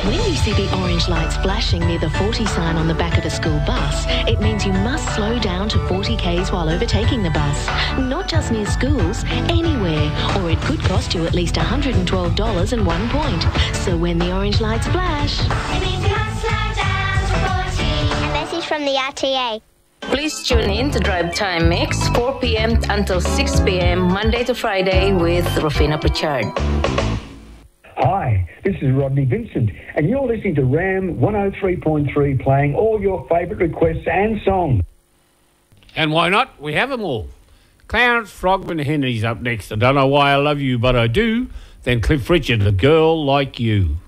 When you see the orange lights flashing near the 40 sign on the back of a school bus, it means you must slow down to 40 k's while overtaking the bus. Not just near schools, anywhere, or it could cost you at least $112 and 1 point. So when the orange lights flash, it means you must slow down to 40. A message from the RTA. Please tune in to Drive Time Mix, 4 p.m. until 6 p.m. Monday to Friday with Rufina Pritchard. Hi, this is Rodney Vincent, and you're listening to RAM 103.3, playing all your favourite requests and songs. And why not? We have them all. Clarence Frogman Henry's up next. I don't know why I love you, but I do. Then Cliff Richard, A Girl Like You.